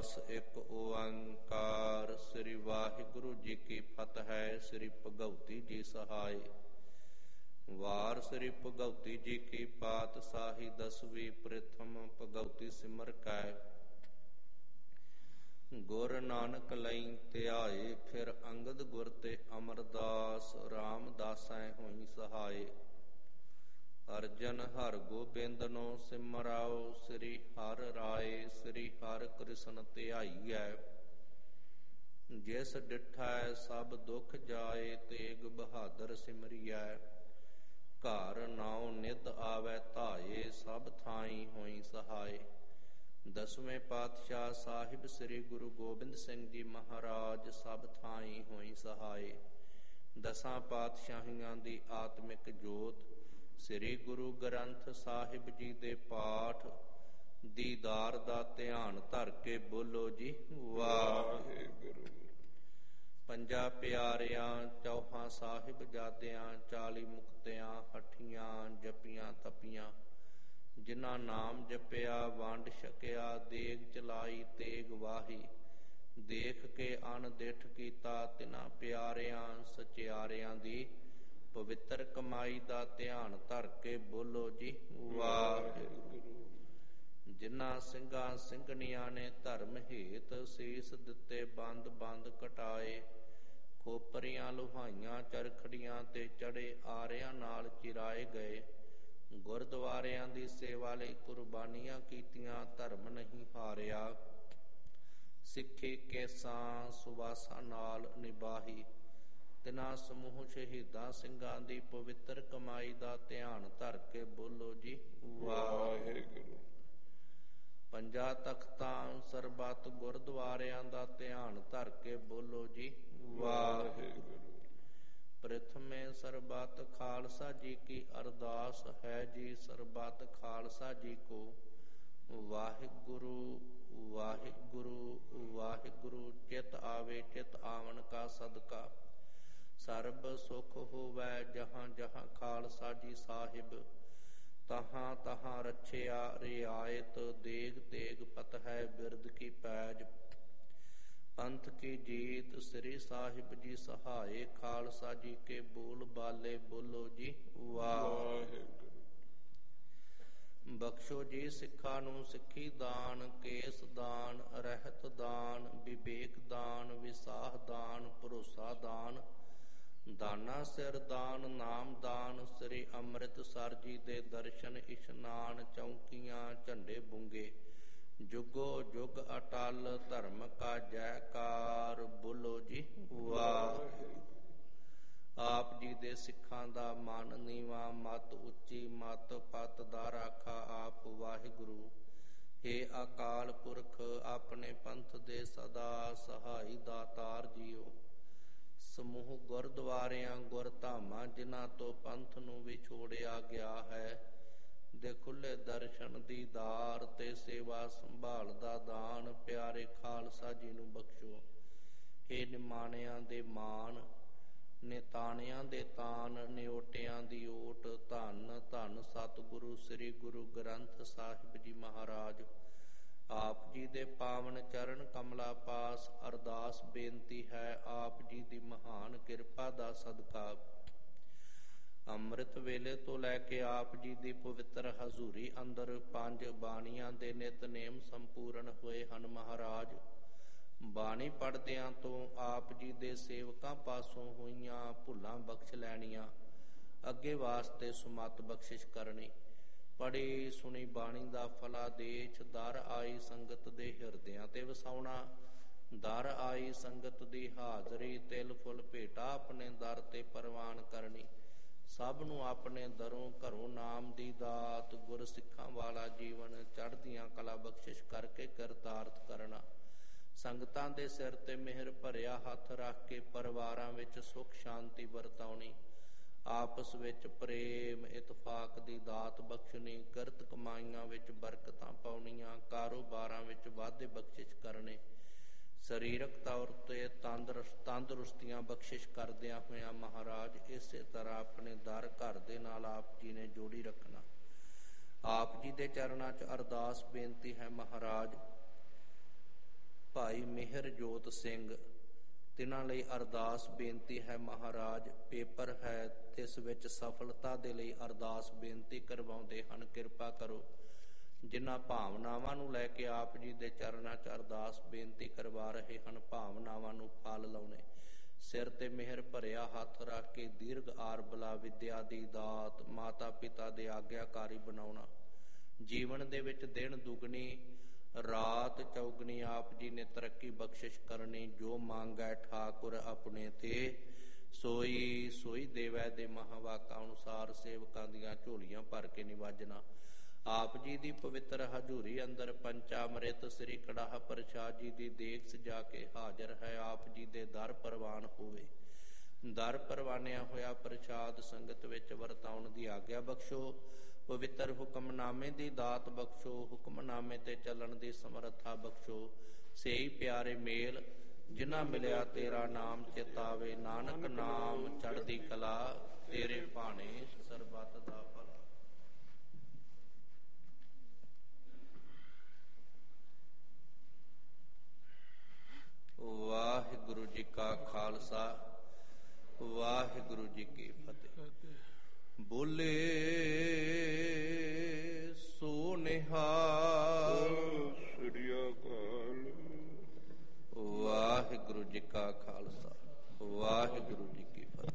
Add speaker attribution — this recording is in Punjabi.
Speaker 1: ਰੈਦਾਸ ਇੱਕ ਓੰਕਾਰ। ਸ੍ਰੀ ਵਾਹਿਗੁਰੂ ਜੀ ਕੀ ਫਤਿਹ। ਸ੍ਰੀ ਭਗਉਤੀ ਜੀ ਸਹਾਇ। ਵਾਰ ਸ੍ਰੀ ਭਗਉਤੀ ਜੀ ਕੀ ਪਾਤਸ਼ਾਹੀ ਦਸਵੀਂ। ਪ੍ਰਥਮ ਭਗਉਤੀ ਸਿਮਰ ਕੈ ਗੁਰ ਨਾਨਕ ਲਈ ਧਿਆਏ। ਫਿਰ ਅੰਗਦ ਗੁਰ ਤੇ ਅਮਰਦਾਸ। ਰਾਮਦਾਸੈ ਹੋਈ ਸਹਾਏ। ਅਰਜਨ ਹਰਿ ਗੋਬਿੰਦਨੋ ਸਿਮਰਾਓ। ਸ੍ਰੀ ਹਰਿ ਰਾਏ ਸ੍ਰੀ ਹਰਿ ਕ੍ਰਿਸ਼ਨ ਧਿਆਈਐ। ਜਿਸ ਡਿਠੈ ਸਭ ਦੁਖ ਜਾਏ। ਤੇਗ ਬਹਾਦਰ ਸਿਮਰਿਐ। ਘਰ ਨਾਉ ਨਿਤ ਆਵੈ ਧਾਏ। ਸਭ ਥਾਈ ਹੋਈ ਸਹਾਏ। ਦਸਵੇਂ ਪਾਤਸ਼ਾਹ ਸਾਹਿਬ ਸ੍ਰੀ ਗੁਰੂ ਗੋਬਿੰਦ ਸਿੰਘ ਜੀ ਮਹਾਰਾਜ ਸਭ ਥਾਈ ਹੋਈ ਸਹਾਏ। ਦਸਾਂ ਪਾਤਸ਼ਾਹੀਆਂ ਦੀ ਆਤਮਿਕ ਜੋਤ ਸ੍ਰੀ ਗੁਰੂ ਗ੍ਰੰਥ ਸਾਹਿਬ ਜੀ ਦੇ ਪਾਠ ਦੀਦਾਰ ਦਾ ਧਿਆਨ ਧਰ ਕੇ ਬੋਲੋ ਜੀ ਵਾਹਿਗੁਰੂ। ਪੰਜਾਂ ਪਿਆਰਿਆਂ ਚੌਹਾਂ ਸਾਹਿਬਜ਼ਾਦਿਆਂ 40 ਮੁਕਤਿਆਂ ਹਠੀਆਂ ਜਪੀਆਂ ਤਪੀਆਂ। ਜਿਨ੍ਹਾਂ ਨਾਮ ਜਪਿਆ ਵੰਡ ਛਕਿਆ। ਦੇਗ ਚਲਾਈ ਤੇਗ ਵਾਹੀ। ਦੇਖ ਕੇ ਅਣਦਿਠ ਕੀਤਾ ਤਿਨਾਂ ਪਿਆਰਿਆਂ ਸਚਿਆਰਿਆਂ ਦੀ ਪਵਿੱਤਰ ਕਮਾਈ ਦਾ ਧਿਆਨ ਧਰ ਕੇ ਬੋਲੋ ਜੀ ਵਾਹਿਗੁਰੂ। ਜਿਨ੍ਹਾਂ ਸਿੰਘਾਂ ਸਿੰਘਣੀਆਂ ਨੇ ਧਰਮ ਹੇਤ ਸੀਸ ਦਿੱਤੇ ਬੰਦ ਬੰਦ ਕਟਾਏ। ਖੋਪਰੀਆਂ ਲੁਹਾਈਆਂ ਚਰਖੜੀਆਂ ਤੇ ਚੜੇ ਆਰਿਆਂ ਨਾਲ ਚਿਰਾਏ ਗਏ। ਗੁਰਦੁਆਰਿਆਂ ਦੀ ਸੇਵਾ ਲਈ ਕੁਰਬਾਨੀਆਂ ਕੀਤੀਆਂ ਧਰਮ ਨਹੀਂ ਹਾਰਿਆ। ਸਿੱਖੀ ਕੇਸਾਂ ਸੁਵਾਸਾਂ ਨਾਲ ਨਿਭਾਹੀ। ਤਿਨਾਂ ਸਮੂਹ ਸ਼ਹੀਦਾਂ ਸਿੰਘਾਂ ਦੀ ਪਵਿੱਤਰ ਕਮਾਈ ਦਾ ਧਿਆਨ ਧਰ ਕੇ ਬੋਲੋ ਜੀ ਵਾਹਿਗੁਰੂ। ਪੰਜਾਂ ਤਖਤਾਂ ਸਰਬੱਤ ਗੁਰਦੁਆਰਿਆਂ ਦਾ ਧਿਆਨ ਧਰ ਕੇ ਬੋਲੋ ਜੀ ਵਾਹਿਗੁਰੂ। ਪ੍ਰਥਮੇ ਸਰਬੱਤ ਖਾਲਸਾ ਜੀ ਕੀ ਅਰਦਾਸ ਹੈ ਜੀ। ਸਰਬੱਤ ਖਾਲਸਾ ਜੀ ਕੋ ਵਾਹਿਗੁਰੂ ਵਾਹਿਗੁਰੂ ਵਾਹਿਗੁਰੂ। ਚਿਤ ਆਵੇ ਚਿਤ ਆਵਨ ਕਾ ਸਦਕਾ। ਸਰਬ ਸੁਖ ਹੋਵੈ ਜਹਾਂ ਜਹਾਂ ਖਾਲਸਾ ਜੀ ਸਾਹਿਬ। ਤਹਾਂ ਤਹਾਂ ਰੱਛਿਆ ਰਿਆਇਤ। ਦੇਗ ਤੇਗ ਪਤਹਿ ਬਿਰਦ ਕੀ ਪੈਜ। ਪੰਥ ਕੀ ਜੀਤ ਸ੍ਰੀ ਸਾਹਿਬ ਜੀ ਸਹਾਏ। ਖਾਲਸਾ ਜੀ ਕੇ ਬੋਲ ਬਾਲੇ ਬੋਲੋ ਜੀ ਵਾਹਿਗੁਰੂ। ਬਖਸ਼ੋ ਜੀ ਸਿੱਖਾਂ ਨੂੰ ਸਿੱਖੀ ਦਾਨ। ਕੇਸ ਦਾਨ ਰਹਿਤ ਦਾਨ ਵਿਵੇਕ ਦਾਨ ਵਿਸਾਹ ਦਾਨ ਭਰੋਸਾ ਦਾਨ। ਦਾਨਾ ਸਿਰ ਦਾਨ ਨਾਮ ਦਾਨ। ਸ੍ਰੀ ਅੰਮ੍ਰਿਤਸਰ ਜੀ ਦੇ ਦਰਸ਼ਨ ਇਸ਼ਨਾਨ। ਚੌਂਕੀਆਂ ਝੰਡੇ ਬੁੰਗੇ ਜੁਗੋ ਜੁਗ ਅਟਲ। ਧਰਮ ਕਾ ਜੈਕਾਰ ਬੋਲੋ ਜੀ ਵਾਹਿਗੁਰੂ। ਆਪ ਜੀ ਦੇ ਸਿੱਖਾਂ ਦਾ ਮਨ ਨੀਵਾ ਮਤ ਉੱਚੀ ਮਤ ਪਤ ਦਾ ਰਾਖਾ ਆਪ ਵਾਹਿਗੁਰੂ। ਹੇ ਅਕਾਲ ਪੁਰਖ ਆਪਣੇ ਪੰਥ ਦੇ ਸਦਾ ਸਹਾਈ ਦਾਤਾਰ ਜੀਓ। ਸਮੂਹ ਗੁਰਦੁਆਰਿਆਂ ਗੁਰਧਾਮਾਂ ਜਿਨ੍ਹਾਂ ਤੋਂ ਪੰਥ ਨੂੰ ਵਿਛੋੜਿਆ ਗਿਆ ਹੈ ਦੇ ਖੁੱਲੇ ਦਰਸ਼ਨ ਦੀਦਾਰ ਤੇ ਸੇਵਾ ਸੰਭਾਲ ਦਾ ਦਾਨ ਪਿਆਰੇ ਖਾਲਸਾ ਜੀ ਨੂੰ ਬਖਸ਼ੋ। ਹੇ ਨਿਮਾਣਿਆਂ ਦੇ ਮਾਣ ਨਿਤਾਣਿਆਂ ਦੇ ਤਾਨ ਨਿਓਟਿਆਂ ਦੀ ਓਟ। ਧੰਨ ਧੰਨ ਸਤਿਗੁਰੂ ਸ੍ਰੀ ਗੁਰੂ ਗ੍ਰੰਥ ਸਾਹਿਬ ਜੀ ਮਹਾਰਾਜ। ਆਪ ਜੀ ਦੇ ਪਾਵਨ ਚਰਨ ਕਮਲਾ ਪਾਸ ਅਰਦਾਸ ਬੇਨਤੀ ਹੈ ਆਪ ਜੀ ਦੀ ਮਹਾਨ ਕਿਰਪਾ ਦਾ ਸਦਕਾ। ਅੰਮ੍ਰਿਤ ਵੇਲੇ ਤੋਂ ਲੈ ਕੇ ਆਪ ਜੀ ਦੀ ਪਵਿੱਤਰ ਹਜ਼ੂਰੀ ਅੰਦਰ 5 ਬਾਣੀਆਂ ਦੇ ਨਿਤਨੇਮ ਸੰਪੂਰਨ ਹੋਏ ਹਨ ਮਹਾਰਾਜ। ਬਾਣੀ ਪੜ੍ਹਦਿਆਂ ਤੋਂ ਆਪ ਜੀ ਦੇ ਸੇਵਕਾਂ ਪਾਸੋਂ ਹੋਈਆਂ ਭੁੱਲਾਂ ਬਖਸ਼ ਲੈਣੀਆਂ। ਅੱਗੇ ਵਾਸਤੇ ਸੁਮਤ ਬਖਸ਼ਿਸ਼ ਕਰਨੀ। ਪੜ੍ਹੀ ਸੁਣੀ ਬਾਣੀ ਦਾ ਫਲਾਦੇਸ਼। ਦਰ ਆਈ ਸੰਗਤ ਦੇ ਹਿਰਦਿਆਂ ਤੇ ਵਸਾਉਣਾ। ਦਰ ਆਈ ਸੰਗਤ ਦੀ ਹਾਜ਼ਰੀ। ਤਿਲ ਫੁੱਲ ਭੇਟਾ ਆਪਣੇ ਦਰ ਤੇ ਪ੍ਰਵਾਨ ਕਰਨੀ। ਸਭ ਨੂੰ ਆਪਣੇ ਦਰੋਂ ਘਰੋਂ ਨਾਮ ਦੀ ਦਾਤ। ਗੁਰ ਸਿੱਖਾਂ ਵਾਲਾ ਜੀਵਨ ਚੜ੍ਹਦੀਆਂ ਕਲਾ ਬਖਸ਼ਿਸ਼ ਕਰਕੇ ਕਿਰਤਾਰਥ ਕਰਨਾ। ਸੰਗਤਾਂ ਦੇ ਸਿਰ ਤੇ ਮਿਹਰ ਭਰਿਆ ਹੱਥ ਰੱਖ ਕੇ ਪਰਿਵਾਰਾਂ ਵਿੱਚ ਸੁੱਖ ਸ਼ਾਂਤੀ ਵਰਤਾਉਣੀ। ਆਪਸ ਵਿੱਚ ਪ੍ਰੇਮ ਇਤਫਾਕ ਦੀ ਦਾਤ ਬਖਸ਼ਣੀ। ਕਿਰਤ ਕਮਾਈਆਂ ਵਿੱਚ ਬਰਕਤਾਂ ਪਾਉਣੀਆਂ। ਕਾਰੋਬਾਰਾਂ ਵਿੱਚ ਵਾਧੇ ਬਖਸ਼ਿਸ਼ ਕਰਨੇ। ਸਰੀਰਕ ਤੌਰ ਤੇ ਤੰਦਰੁਸਤੀਆਂ ਬਖਸ਼ਿਸ਼ ਕਰਦਿਆਂ ਹੋਇਆਂ ਮਹਾਰਾਜ ਇਸੇ ਤਰ੍ਹਾਂ ਆਪਣੇ ਦਰ ਘਰ ਦੇ ਨਾਲ ਆਪ ਜੀ ਨੇ ਜੋੜੀ ਰੱਖਣਾ। ਆਪ ਜੀ ਦੇ ਚਰਨਾਂ 'ਚ ਅਰਦਾਸ ਬੇਨਤੀ ਹੈ ਮਹਾਰਾਜ। ਭਾਈ ਮਿਹਰਜੋਤ ਸਿੰਘ, ਤਿਨਾਂ ਲਈ ਅਰਦਾਸ ਬੇਨਤੀ ਹੈ ਮਹਾਰਾਜ। ਪੇਪਰ ਹੈ, ਇਸ ਵਿੱਚ ਸਫਲਤਾ ਦੇ ਲਈ ਅਰਦਾਸ ਬੇਨਤੀ ਕਰਵਾਉਂਦੇ ਹਨ। ਕਿਰਪਾ ਕਰੋ। ਜਿਨ੍ਹਾਂ ਭਾਵਨਾਵਾਂ ਨੂੰ ਲੈ ਕੇ ਆਪ ਜੀ ਦੇ ਚਰਨਾਂ 'ਚ ਅਰਦਾਸ ਬੇਨਤੀ ਕਰਵਾ ਰਹੇ ਹਨ, ਭਾਵਨਾਵਾਂ ਨੂੰ ਫਲ ਲਾਉਣੇ। ਸਿਰ ਤੇ ਮਿਹਰ ਭਰਿਆ ਹੱਥ ਰੱਖ ਕੇ ਦੀਰਘ ਆਰਬਲਾ, ਵਿਦਿਆ ਦੀ ਦਾਤ, ਮਾਤਾ ਪਿਤਾ ਦੇ ਆਗਿਆਕਾਰੀ ਬਣਾਉਣਾ। ਜੀਵਨ ਦੇ ਵਿੱਚ ਦਿਨ ਦੁਗਣੀ ਰਾਤ ਚੌਗਣੀ ਆਪ ਜੀ ਨੇ ਤਰੱਕੀ ਬਖਸ਼ਿਸ਼ ਕਰਨੀ। ਜੋ ਮੰਗੈ ਠਾਕੁਰ ਆਪਣੇ ਤੇ, ਸੋਈ ਸੋਈ ਦੇਵੈ ਦੇ ਮਹਾਵਾਕਾਂ ਅਨੁਸਾਰ ਸੇਵਕਾਂ ਦੀਆਂ ਝੋਲੀਆਂ ਭਰ ਕੇ ਨਿਵਾਜਣਾ। ਆਪ ਜੀ ਦੀ ਪਵਿੱਤਰ ਹਜ਼ੂਰੀ ਅੰਦਰ ਪੰਚਾਮ੍ਰਿਤ ਸ੍ਰੀ ਕੜਾਹ ਪ੍ਰਸ਼ਾਦ ਜੀ ਦੀ ਦੇਗ ਸਜਾ ਕੇ ਹਾਜ਼ਰ ਹੈ। ਆਪ ਜੀ ਦੇ ਦਰ ਪ੍ਰਵਾਨ ਹੋਵੇ। ਦਰ ਪ੍ਰਵਾਨਿਆ ਹੋਇਆ ਪ੍ਰਸ਼ਾਦ ਸੰਗਤ ਵਿੱਚ ਵਰਤਾਉਣ ਦੀ ਆਗਿਆ ਬਖਸ਼ੋ। ਪਵਿੱਤਰ ਹੁਕਮਨਾਮੇ ਦੀ ਦਾਤ ਬਖਸ਼ੋ। ਹੁਕਮਨਾਮੇ ਤੇ ਚੱਲਣ ਦੀ ਸਮਰੱਥਾ ਬਖਸ਼ੋ। ਸਹੀ ਪਿਆਰੇ ਮੇਲ ਜਿਨ੍ਹਾਂ ਮਿਲਿਆ ਤੇਰਾ ਨਾਮ ਚਿਤਾਵੇ। ਨਾਨਕ ਨਾਮ ਚੜ੍ਹਦੀ ਕਲਾ, ਤੇਰੇ ਭਾਣੇ ਸਰਬੱਤ ਦਾ ਭਲਾ। ਵਾਹਿਗੁਰੂ ਜੀ ਕਾ ਖਾਲਸਾ, ਵਾਹਿਗੁਰੂ ਜੀ ਕੀ ਫਤਿਹ। ਬੋਲੇ ਸੋ ਨਿਹਾਲ, ਸ੍ਰੀ ਅਕਾਲ। ਵਾਹਿਗੁਰੂ ਜੀ ਕਾ ਖਾਲਸਾ, ਵਾਹਿਗੁਰੂ